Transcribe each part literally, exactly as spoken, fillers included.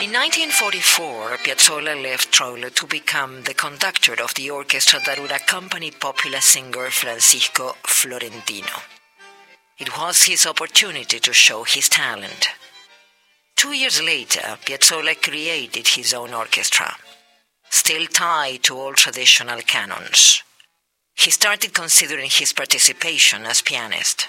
In nineteen forty-four, Piazzolla left Troilo to become the conductor of the orchestra that would accompany popular singer Francisco Florentino. It was his opportunity to show his talent. Two years later, Piazzolla created his own orchestra, still tied to all traditional canons. He started considering his participation as pianist.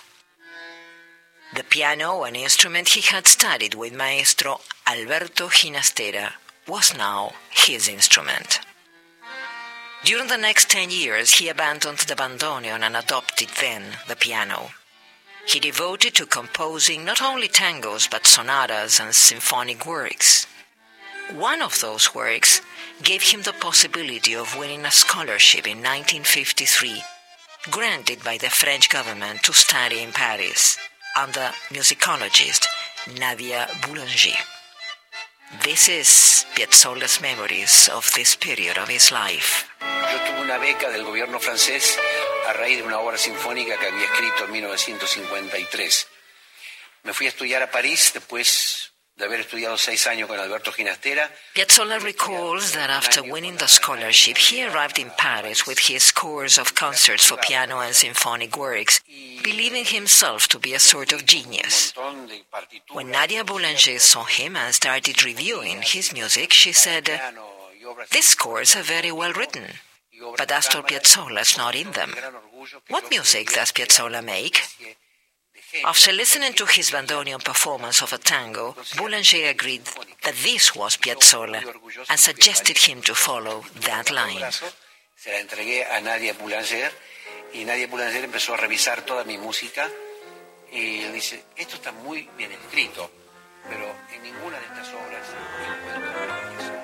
The piano, an instrument he had studied with Maestro Alberto Ginastera, was now his instrument. During the next ten years, he abandoned the bandoneon and adopted then the piano. He devoted to composing not only tangos but sonatas and symphonic works. One of those works gave him the possibility of winning a scholarship in nineteen fifty-three, granted by the French government to study in Paris, under musicologist Nadia Boulanger. This is Piazzolla's memories of this period of his life. Yo tuve una beca del gobierno francés a raíz de una obra sinfónica que había escrito en mil novecientos cincuenta y tres. Me fui a estudiar a París después de haber estudiado seis años con Alberto Ginastera. Piazzolla recalls that after winning the scholarship, he arrived in Paris with his scores of concerts for piano and symphonic works, believing himself to be a sort of genius. When Nadia Boulanger saw him and started reviewing his music, she said, "These scores are very well written, but Astor Piazzolla is not in them. What music does Piazzolla make?" After listening to his bandoneon performance of a tango, Boulanger agreed that this was Piazzolla and suggested him to follow that line. Se la entregué a Nadia Boulanger y Nadia Boulanger empezó a revisar toda mi música y él dice, esto está muy bien escrito, pero en ninguna de estas obras encuentro eso.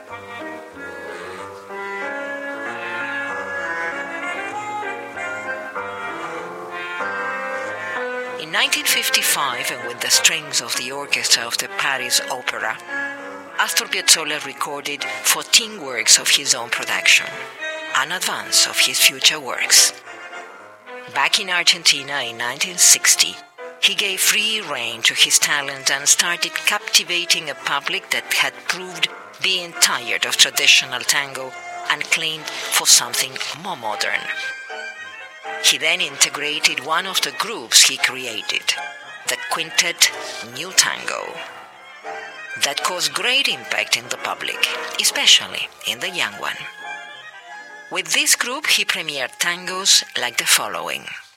In nineteen fifty-five, and with the strings of the orchestra of the Paris Opera, Astor Piazzolla recorded fourteen works of his own production, an advance of his future works. Back in Argentina in nineteen sixty, he gave free rein to his talent and started captivating a public that had proved being tired of traditional tango and claimed for something more modern. He then integrated one of the groups he created, the Quintet New Tango. That caused great impact in the public, especially in the young one. With this group, he premiered tangos like the following.